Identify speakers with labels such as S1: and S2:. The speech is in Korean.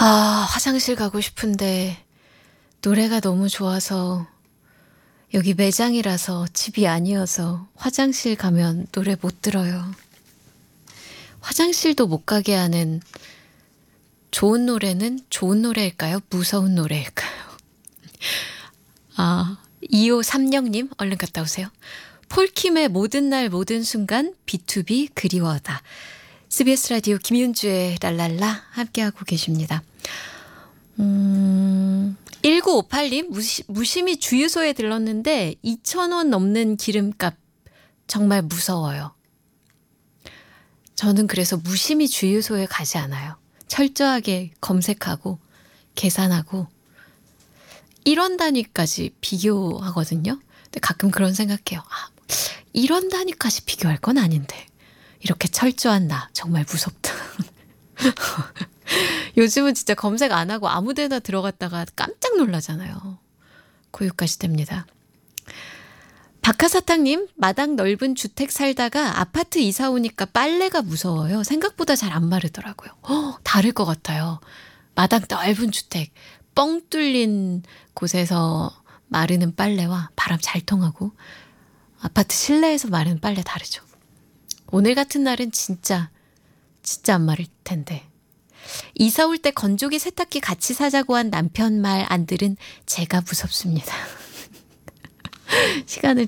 S1: 화장실 가고 싶은데 노래가 너무 좋아서 여기 매장이라서 집이 아니어서 화장실 가면 노래 못 들어요. 화장실도 못 가게 하는 좋은 노래는 좋은 노래일까요? 무서운 노래일까요? 2530님 얼른 갔다 오세요. 폴킴의 모든 날 모든 순간 B2B 그리워하다. CBS 라디오 김윤주의 랄랄라 함께하고 계십니다. 1958님 무심히 주유소에 들렀는데 2,000원 넘는 기름값 정말 무서워요. 저는 그래서 무심히 주유소에 가지 않아요. 철저하게 검색하고 계산하고 1원 단위까지 비교하거든요. 근데 가끔 그런 생각해요. 1원 단위까지 비교할 건 아닌데 이렇게 철저한 나 정말 무섭다. 요즘은 진짜 검색 안 하고 아무 데나 들어갔다가 깜짝 놀라잖아요. 고유까지 됩니다. 박하사탕님, 마당 넓은 주택 살다가 아파트 이사 오니까 빨래가 무서워요. 생각보다 잘 안 마르더라고요. 다를 것 같아요. 마당 넓은 주택, 뻥 뚫린 곳에서 마르는 빨래와 바람 잘 통하고 아파트 실내에서 마르는 빨래 다르죠. 오늘 같은 날은 진짜 안 마를 텐데. 이사 올 때 건조기 세탁기 같이 사자고 한 남편 말 안 들은 제가 무섭습니다. 시간을